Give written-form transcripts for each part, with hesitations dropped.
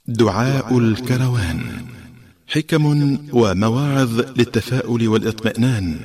دعاء الكروان. حكم ومواعظ للتفاؤل والاطمئنان.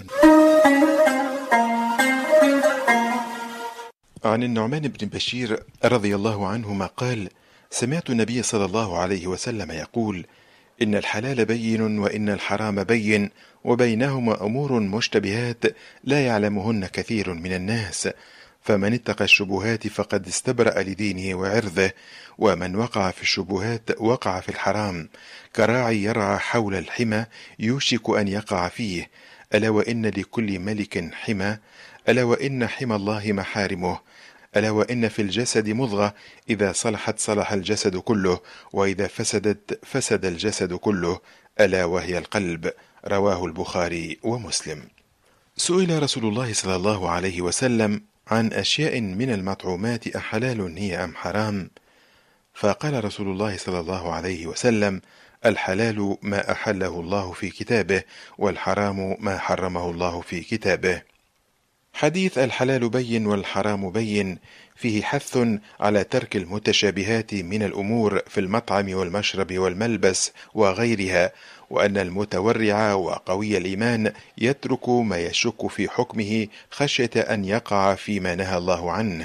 عن النعمان بن بشير رضي الله عنهما قال: سمعت النبي صلى الله عليه وسلم يقول: إن الحلال بين وإن الحرام بين وبينهما أمور مشتبهات لا يعلمهن كثير من الناس، فمن اتقى الشبهات فقد استبرأ لدينه وعرضه، ومن وقع في الشبهات وقع في الحرام، كراعي يرعى حول الحمى يوشك أن يقع فيه، ألا وإن لكل ملك حمى، ألا وإن حمى الله محارمه، ألا وإن في الجسد مضغة إذا صلحت صلح الجسد كله، وإذا فسدت فسد الجسد كله، ألا وهي القلب. رواه البخاري ومسلم. سئل رسول الله صلى الله عليه وسلم عن أشياء من المطعومات أحلال هي أم حرام؟ فقال رسول الله صلى الله عليه وسلم: الحلال ما أحله الله في كتابه، والحرام ما حرمه الله في كتابه. حديث الحلال بين والحرام بين فيه حث على ترك المتشابهات من الأمور في المطعم والمشرب والملبس وغيرها، وأن المتورع وقوي الإيمان يترك ما يشك في حكمه خشية أن يقع فيما نهى الله عنه.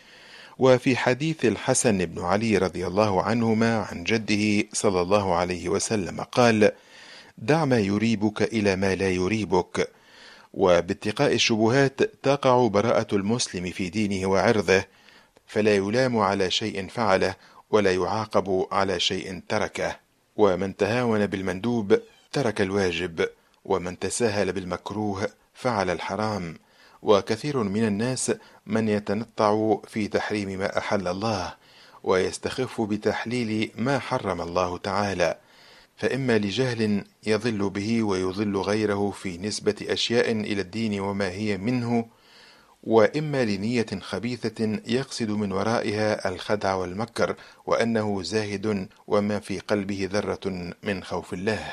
وفي حديث الحسن بن علي رضي الله عنهما عن جده صلى الله عليه وسلم قال: دع ما يريبك إلى ما لا يريبك. وباتقاء الشبهات تقع براءة المسلم في دينه وعرضه، فلا يلام على شيء فعله ولا يعاقب على شيء تركه. ومن تهاون بالمندوب ترك الواجب، ومن تساهل بالمكروه فعل الحرام. وكثير من الناس من يتنطع في تحريم ما أحل الله، ويستخف بتحليل ما حرم الله تعالى، فإما لجهل يضل به ويضل غيره في نسبة أشياء إلى الدين وما هي منه، وإما لنية خبيثة يقصد من ورائها الخدع والمكر، وأنه زاهد وما في قلبه ذرة من خوف الله.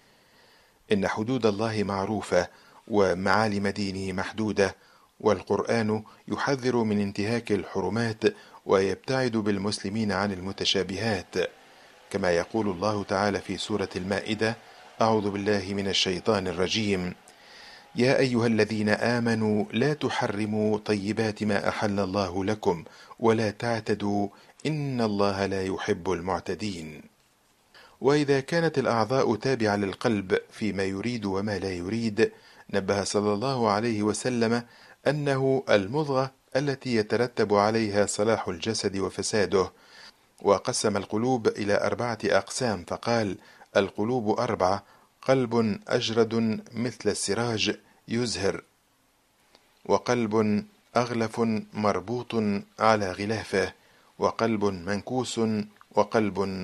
إن حدود الله معروفة، ومعالم دينه محدودة، والقرآن يحذر من انتهاك الحرمات ويبتعد بالمسلمين عن المتشابهات، كما يقول الله تعالى في سورة المائدة: أعوذ بالله من الشيطان الرجيم: يا أيها الذين آمنوا لا تحرموا طيبات ما أحل الله لكم ولا تعتدوا إن الله لا يحب المعتدين. وإذا كانت الأعضاء تابعة للقلب فيما يريد وما لا يريد، نبه صلى الله عليه وسلم أنه المضغة التي يترتب عليها صلاح الجسد وفساده، وقسم القلوب إلى 4 أقسام فقال: القلوب 4: قلب أجرد مثل السراج يزهر، وقلب أغلف مربوط على غلافه، وقلب منكوس، وقلب